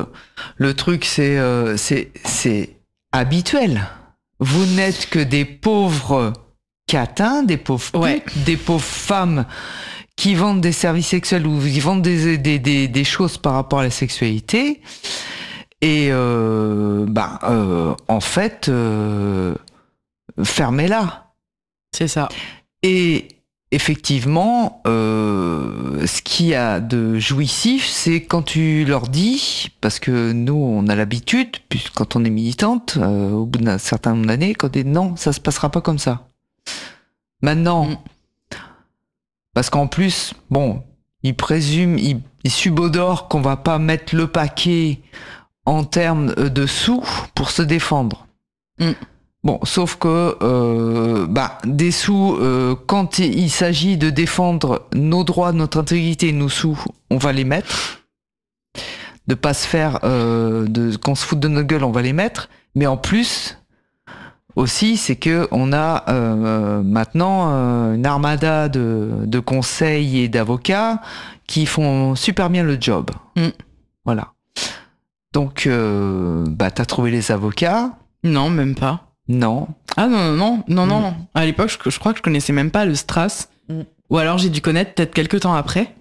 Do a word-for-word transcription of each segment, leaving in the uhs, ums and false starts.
que le truc, c'est, euh, c'est, c'est habituel. Vous n'êtes que des pauvres catins, des pauvres putes, ouais. des pauvres femmes qui vendent des services sexuels ou qui vendent des, des, des, des choses par rapport à la sexualité. Et euh, bah, euh, en fait, euh, fermez-la. C'est ça. Et effectivement, euh, ce qu'il y a de jouissif, c'est quand tu leur dis, parce que nous, on a l'habitude, puis quand on est militante, euh, au bout d'un certain nombre d'années, quand on dit non, ça se passera pas comme ça. Maintenant, mmh. parce qu'en plus, bon, ils présument, ils, ils subodorent qu'on va pas mettre le paquet en termes de sous pour se défendre. Mmh. Bon, sauf que euh, bah, des sous, euh, quand il s'agit de défendre nos droits, notre intégrité, nos sous, on va les mettre. De pas se faire, euh, de, qu'on se foute de notre gueule, on va les mettre. Mais en plus, aussi, c'est que on a euh, maintenant euh, une armada de, de conseils et d'avocats qui font super bien le job. Mm. Voilà. Donc, euh, bah, t'as trouvé les avocats ? Non, même pas. Non. Ah non, non, non, non, non. Mm. À l'époque, je, je crois que je connaissais même pas le Stras. Mm. Ou alors j'ai dû connaître peut-être quelques temps après.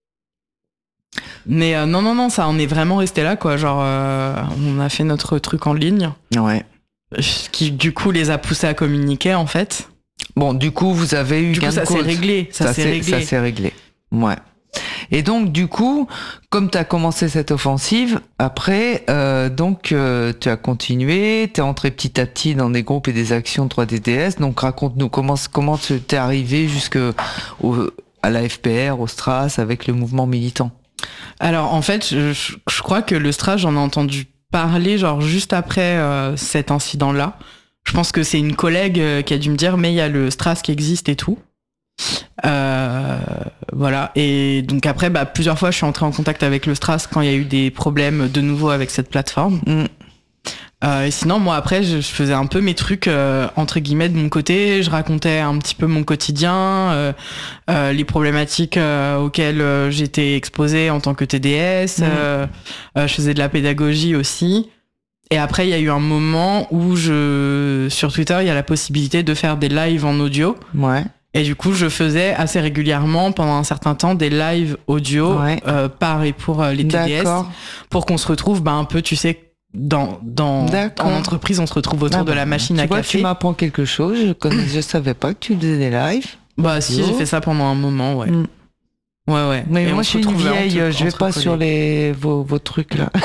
Mais euh, non, non, non, ça en est vraiment resté là, quoi. Genre, euh, on a fait notre truc en ligne. Ouais. Qui, du coup, les a poussés à communiquer, en fait. Bon, du coup, vous avez eu du gain coup, ça de cause. s'est réglé. Ça, ça s'est réglé. Ça s'est réglé. Ouais. Et donc, du coup, comme tu as commencé cette offensive, après, euh, donc, euh, tu as continué, tu es entré petit à petit dans des groupes et des actions trois D D S. Donc, raconte-nous comment, comment tu es arrivé jusqu'à la F P R, au Stras, avec le mouvement militant. Alors, en fait, je, je crois que le Stras, j'en ai entendu parler, genre, juste après euh, cet incident-là. Je pense que c'est une collègue euh, qui a dû me dire, mais il y a le Stras qui existe et tout. Euh, voilà, et donc après bah, plusieurs fois je suis entrée en contact avec le Stras quand il y a eu des problèmes de nouveau avec cette plateforme. mm. euh, et sinon moi après je, je faisais un peu mes trucs euh, entre guillemets de mon côté, je racontais un petit peu mon quotidien, euh, euh, les problématiques euh, auxquelles euh, j'étais exposée en tant que T D S. mm. euh, euh, je faisais de la pédagogie aussi. Et après il y a eu un moment où je sur Twitter il y a la possibilité de faire des lives en audio. Ouais. Et du coup, je faisais assez régulièrement, pendant un certain temps, des lives audio ouais. euh, par et pour euh, les T D S, D'accord. pour qu'on se retrouve bah, un peu, tu sais, dans, dans en entreprise, on se retrouve autour ah, de la machine tu à vois, café. Tu m'apprends quelque chose, je connais, je savais pas que tu faisais des lives. Bah si, j'ai fait ça pendant un moment, ouais. Mm. Ouais, ouais. Mais et moi, je suis une vieille, entre, je vais pas collègues. Sur les, vos, vos trucs, là.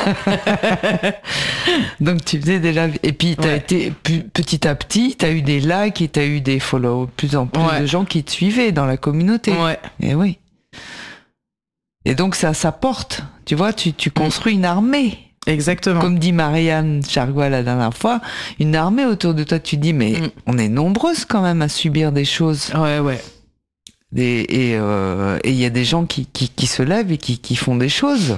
Donc, tu faisais des lives. Et puis, t'as ouais. été, petit à petit, t'as eu des likes et t'as eu des follow, plus en plus ouais. de gens qui te suivaient dans la communauté. Ouais. Et oui. Et donc, ça, ça porte. Tu vois, tu, tu construis mm. une armée. Exactement. Comme dit Marianne Chargois la dernière fois, une armée autour de toi. Tu dis, mais mm. on est nombreuses quand même à subir des choses. Ouais, ouais. Des, et il euh, y a des gens qui, qui, qui se lèvent et qui, qui font des choses.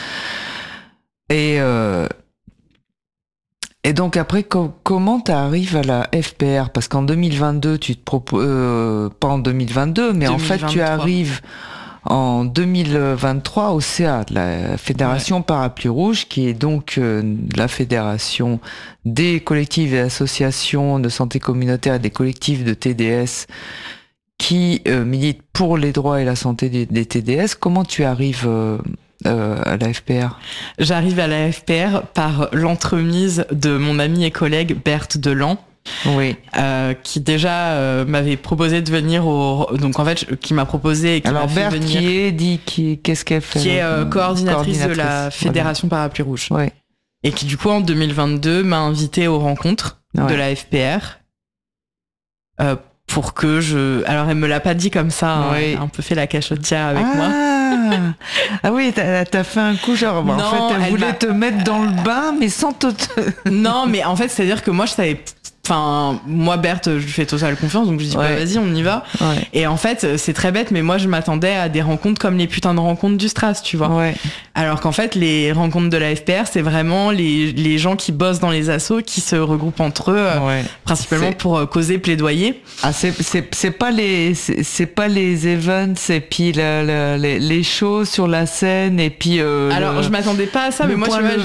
Et, euh, et donc après, co- comment tu arrives à la F P R ? Parce qu'en deux mille vingt-deux, tu te proposes... Euh, pas en deux mille vingt-deux, mais deux mille vingt-trois. En fait, tu arrives en deux mille vingt-trois au C A, la Fédération ouais. Parapluie Rouge, qui est donc euh, la fédération des collectifs et associations de santé communautaire et des collectifs de T D S qui euh, milite pour les droits et la santé des, des T D S. Comment tu arrives euh, euh, à la F P R ? J'arrive à la F P R par l'entremise de mon ami et collègue Berthe Delan. Oui. Euh, qui déjà euh, m'avait proposé de venir au... Donc en fait, qui m'a proposé et qui Alors m'a fait Berthe venir... qui est, dit, qui, qu'est-ce qu'elle fait ? Qui est euh, coordinatrice, coordinatrice de la Fédération voilà. Parapluie Rouge. Oui. Et qui du coup en deux mille vingt-deux m'a invité aux rencontres ouais. de la F P R. Euh, pour que je... Alors, elle me l'a pas dit comme ça, oui. hein, elle a un peu fait la cachotière avec ah. moi. Ah oui, t'as, t'as fait un coup genre... Bon, non, en fait, elle, elle voulait m'a... te mettre dans le bain, mais sans te... Non, mais en fait, c'est-à-dire que moi, je savais... Enfin, moi, Berthe, je lui fais totale confiance, donc je dis, ouais. bah, vas-y, on y va. Ouais. Et en fait, c'est très bête, mais moi, je m'attendais à des rencontres comme les putains de rencontres du Stras, tu vois. Ouais. Alors qu'en fait, les rencontres de la F P R, c'est vraiment les, les gens qui bossent dans les assos, qui se regroupent entre eux, ouais. principalement c'est... pour causer, plaidoyer. Ah, c'est, c'est, c'est pas les, c'est, c'est pas les events, et puis la, la, les, les shows sur la scène, et puis, euh, alors, le, je m'attendais pas à ça, mais moi, tu vois,